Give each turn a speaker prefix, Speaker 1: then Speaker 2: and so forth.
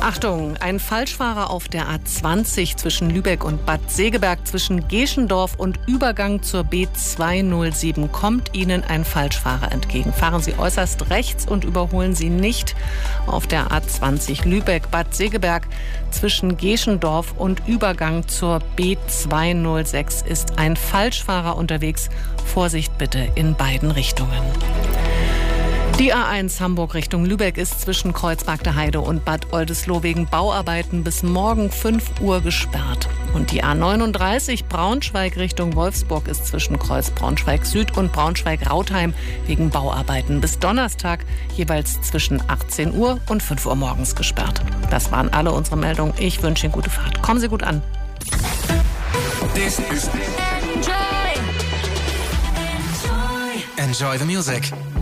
Speaker 1: Achtung, ein Falschfahrer auf der A20 zwischen Lübeck und Bad Segeberg, zwischen Geschendorf und Übergang zur B207 kommt Ihnen ein Falschfahrer entgegen. Fahren Sie äußerst rechts und überholen Sie nicht auf der A20 Lübeck-Bad Segeberg. Zwischen Geschendorf und Übergang zur B206 ist ein Falschfahrer unterwegs. Vorsicht bitte in beiden Richtungen. Die A1 Hamburg Richtung Lübeck ist zwischen Kreuzberg Heide und Bad Oldesloe wegen Bauarbeiten bis morgen 5 Uhr gesperrt. Und die A39 Braunschweig Richtung Wolfsburg ist zwischen Kreuz Braunschweig Süd und Braunschweig Rautheim wegen Bauarbeiten bis Donnerstag jeweils zwischen 18 Uhr und 5 Uhr morgens gesperrt. Das waren alle unsere Meldungen. Ich wünsche Ihnen gute Fahrt. Kommen Sie gut an.
Speaker 2: This is Enjoy the music.